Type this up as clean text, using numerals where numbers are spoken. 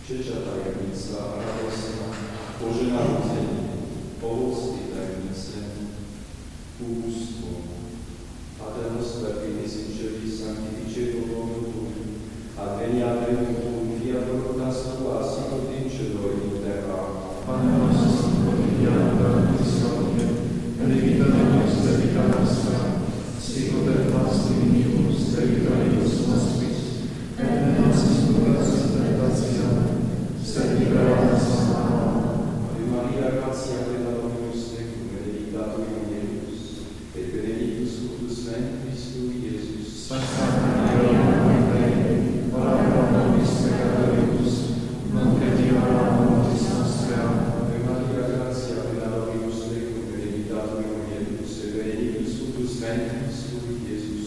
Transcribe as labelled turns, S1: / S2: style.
S1: Trzecia tajemnica, radosna, Boże Narodzenie, owoc tej tajemnicy, ubóstwo. Pater nostro qui es in celis sanctificetur nomen tuum, adveniat regnum tuum, fiat voluntas tua, sicut in cielo et in terra.
S2: Pane nostrum quotidianum da nobis hodie, et dimitte nobis debita nostra, sicut et nos dimittimus debitoribus nostris, et ne nos inducas in tentationem, sed libera nos a malo.
S1: Ave Maria, gratia plena Dominus tecum, benedicta tu in mulieribus, et benedictus fructus ventris tui, Iesus.
S2: Sancta Maria, Mater Dei, ora pro nobis peccatoribus, nunc et in hora mortis nostra.
S1: Ave Maria, gratia plena Dominus tecum, benedicta tu in mulieribus, et benedictus fructus ventris tui, Iesus.